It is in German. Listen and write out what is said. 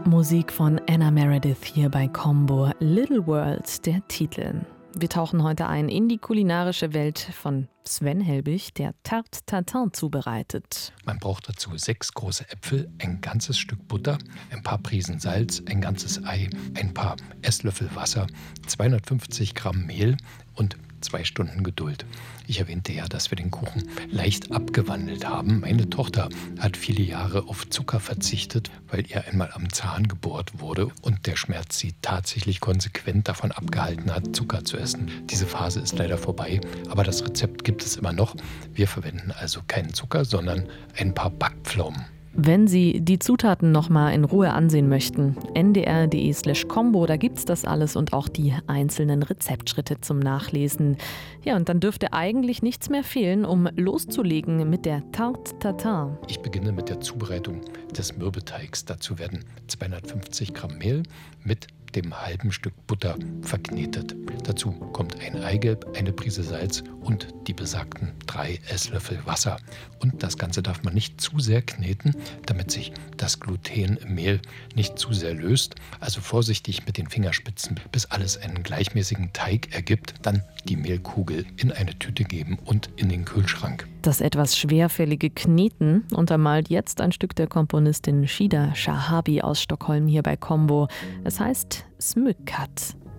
Musik von Anna Meredith hier bei Combo. Little World, der Titel. Wir tauchen heute ein in die kulinarische Welt von Sven Helbig, der Tarte Tatin zubereitet. Man braucht dazu 6 große Äpfel, ein ganzes Stück Butter, ein paar Prisen Salz, ein ganzes Ei, ein paar Esslöffel Wasser, 250 Gramm Mehl und 2 Stunden Geduld. Ich erwähnte ja, dass wir den Kuchen leicht abgewandelt haben. Meine Tochter hat viele Jahre auf Zucker verzichtet, weil ihr einmal am Zahn gebohrt wurde und der Schmerz sie tatsächlich konsequent davon abgehalten hat, Zucker zu essen. Diese Phase ist leider vorbei, aber das Rezept gibt es immer noch. Wir verwenden also keinen Zucker, sondern ein paar Backpflaumen. Wenn Sie die Zutaten nochmal in Ruhe ansehen möchten, ndr.de/combo, da gibt's das alles und auch die einzelnen Rezeptschritte zum Nachlesen. Ja, und dann dürfte eigentlich nichts mehr fehlen, um loszulegen mit der Tarte Tatin. Ich beginne mit der Zubereitung des Mürbeteigs. Dazu werden 250 Gramm Mehl mit dem halben Stück Butter verknetet. Dazu kommt ein Eigelb, eine Prise Salz und die besagten 3 Esslöffel Wasser. Und das Ganze darf man nicht zu sehr kneten, damit sich das Gluten im Mehl nicht zu sehr löst. Also vorsichtig mit den Fingerspitzen, bis alles einen gleichmäßigen Teig ergibt. Dann die Mehlkugel in eine Tüte geben und in den Kühlschrank. Das etwas schwerfällige Kneten untermalt jetzt ein Stück der Komponistin Shida Shahabi aus Stockholm hier bei Combo. Es heißt Smykat.